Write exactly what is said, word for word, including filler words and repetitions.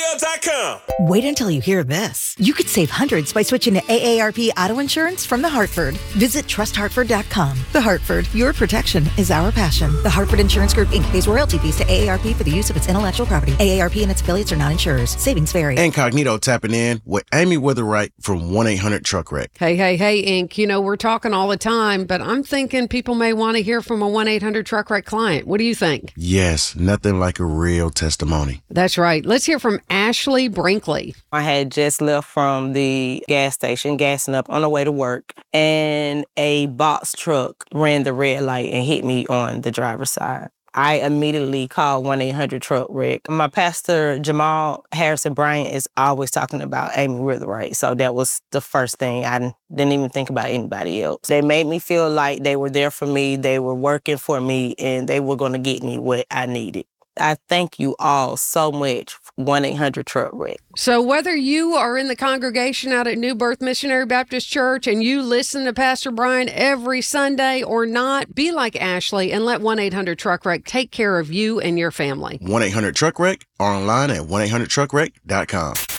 L dot com. Wait until you hear this. You could save hundreds by switching to A A R P Auto Insurance from The Hartford. Visit trust hartford dot com. The Hartford, your protection is our passion. The Hartford Insurance Group, Incorporated pays royalty fees to A A R P for the use of its intellectual property. A A R P and its affiliates are not insurers. Savings vary. Incognito tapping in with Amy Witherwright from one eight hundred truck wreck. Hey, hey, hey, Inc. You know, we're talking all the time, but I'm thinking people may want to hear from a one eight hundred truck wreck client. What do you think? Yes, nothing like a real testimony. That's right. Let's hear from Ashley Brinkley. I had just left from the gas station, gassing up on the way to work, and a box truck ran the red light and hit me on the driver's side. I immediately called one eight hundred truck wreck. My pastor, Jamal Harrison Bryant, is always talking about Amy Witherwright. So that was the first thing. I didn't even think about anybody else. They made me feel like they were there for me, they were working for me, and they were going to get me what I needed. I thank you all so much, one eight hundred truck wreck. So whether you are in the congregation out at New Birth Missionary Baptist Church and you listen to Pastor Brian every Sunday or not, be like Ashley and let one eight hundred truck wreck take care of you and your family. one eight hundred truck wreck or online at one eight hundred truck wreck dot com.